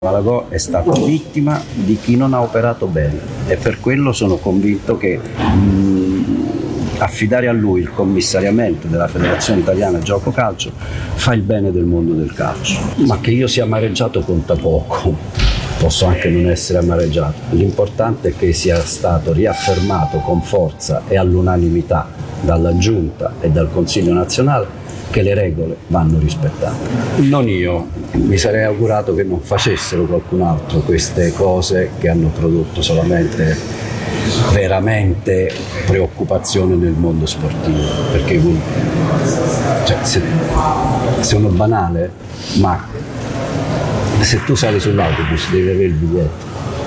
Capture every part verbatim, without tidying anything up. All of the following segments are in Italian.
Malagò è stato vittima di chi non ha operato bene e per quello sono convinto che mh, affidare a lui il commissariamento della Federazione Italiana Gioco Calcio fa il bene del mondo del calcio. Ma che io sia amareggiato conta poco, posso anche non essere amareggiato. L'importante è che sia stato riaffermato con forza e all'unanimità dalla Giunta e dal Consiglio nazionale che le regole vanno rispettate. Non io, mi sarei augurato che non facessero qualcun altro queste cose che hanno prodotto solamente veramente preoccupazione nel mondo sportivo, perché cioè, se, se uno banale, ma se tu sali sull'autobus devi avere il biglietto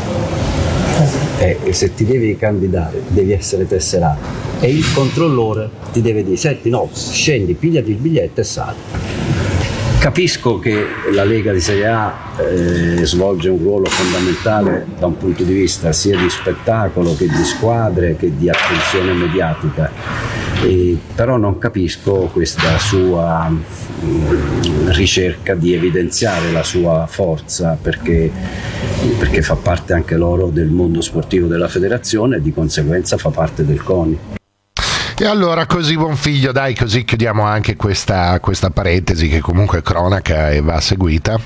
e se ti devi candidare devi essere tesserato e il controllore ti deve dire: senti, no, scendi, pigliati il biglietto e sali. Capisco che la Lega di Serie A eh, svolge un ruolo fondamentale da un punto di vista sia di spettacolo che di squadre che di attenzione mediatica, e, però non capisco questa sua mh, ricerca di evidenziare la sua forza, perché, perché fa parte anche loro del mondo sportivo della federazione e di conseguenza fa parte del CONI. E allora così, buon figlio, dai, così chiudiamo anche questa, questa parentesi che comunque è cronaca e va seguita.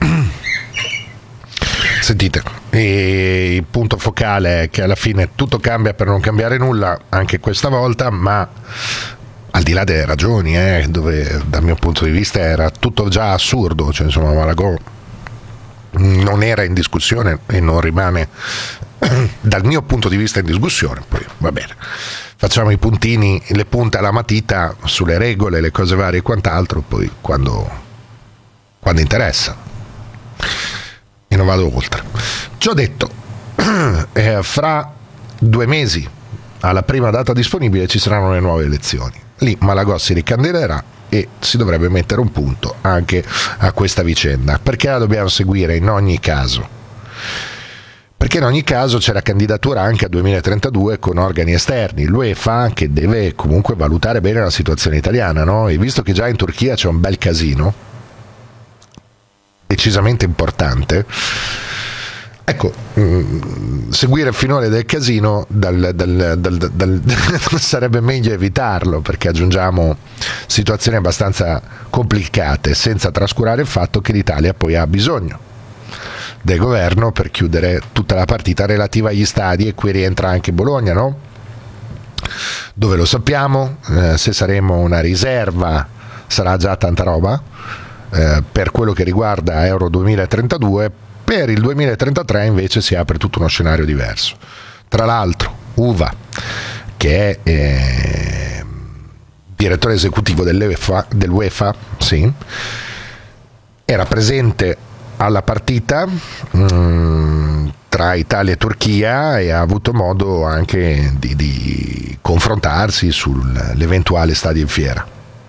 Sentite, e il punto focale è che alla fine tutto cambia per non cambiare nulla anche questa volta, ma al di là delle ragioni, eh, dove dal mio punto di vista era tutto già assurdo, cioè insomma Malagò non era in discussione e non rimane dal mio punto di vista in discussione. Poi va bene, facciamo i puntini, le punte alla matita sulle regole, le cose varie e quant'altro, poi quando, quando interessa, e non vado oltre. Ciò detto, eh, fra due mesi alla prima data disponibile ci saranno le nuove elezioni, lì Malagò si ricandiderà e si dovrebbe mettere un punto anche a questa vicenda, perché la dobbiamo seguire in ogni caso. Perché in ogni caso c'è la candidatura anche a duemilatrentadue con organi esterni, l'UEFA, che deve comunque valutare bene la situazione italiana, no? E visto che già in Turchia c'è un bel casino, decisamente importante, ecco, mh, seguire il finale del casino dal, dal, dal, dal, dal, sarebbe meglio evitarlo, perché aggiungiamo situazioni abbastanza complicate, senza trascurare il fatto che l'Italia poi ha bisogno del governo per chiudere tutta la partita relativa agli stadi, e qui rientra anche Bologna, no? Dove lo sappiamo, eh, se saremo una riserva sarà già tanta roba, eh, per quello che riguarda Euro duemilatrentadue. Per il duemilatrentatré invece si apre tutto uno scenario diverso. Tra l'altro U V A, che è eh, direttore esecutivo dell'UEFA, dell'UEFA sì, era presente alla partita mh, tra Italia e Turchia e ha avuto modo anche di, di confrontarsi sull'eventuale stadio in fiera.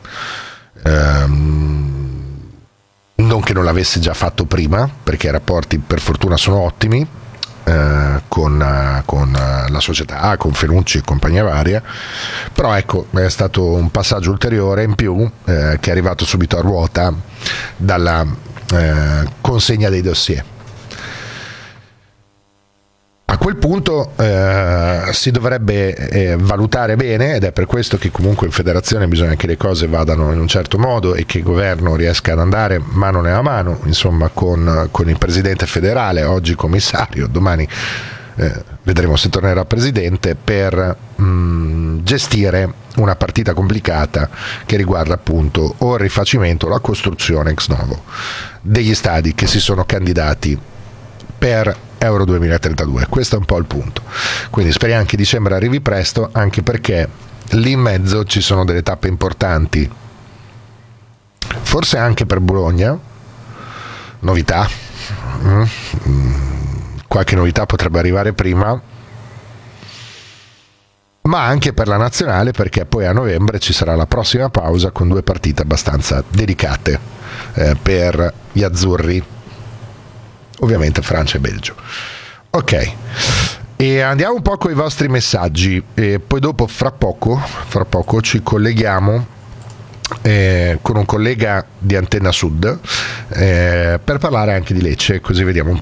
Um, non che non l'avesse già fatto prima, perché i rapporti per fortuna sono ottimi eh, con, uh, con uh, la società A, con Fenucci e compagnia varia, però ecco, è stato un passaggio ulteriore in più eh, che è arrivato subito a ruota dalla Eh, consegna dei dossier. A quel punto eh, si dovrebbe eh, valutare bene, ed è per questo che comunque in federazione bisogna che le cose vadano in un certo modo e che il governo riesca ad andare mano nella mano, insomma, con, con il presidente federale, oggi commissario, domani eh, vedremo se tornerà presidente, per mh, gestire una partita complicata che riguarda appunto o il rifacimento o la costruzione ex novo degli stadi che si sono candidati per Euro duemilatrentadue. Questo è un po' il punto, quindi speriamo che dicembre arrivi presto, anche perché lì in mezzo ci sono delle tappe importanti, forse anche per Bologna, novità, mm. qualche novità potrebbe arrivare prima, ma anche per la nazionale, perché poi a novembre ci sarà la prossima pausa con due partite abbastanza delicate eh, per gli azzurri, ovviamente Francia e Belgio. Ok, e andiamo un po' con i vostri messaggi e poi dopo fra poco, fra poco ci colleghiamo eh, con un collega di Antenna Sud eh, per parlare anche di Lecce, così vediamo un